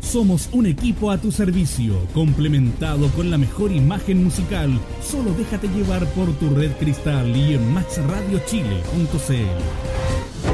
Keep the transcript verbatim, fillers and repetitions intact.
Somos un equipo a tu servicio, complementado con la mejor imagen musical. Solo déjate llevar por tu red Cristal y en max radio chile punto c l.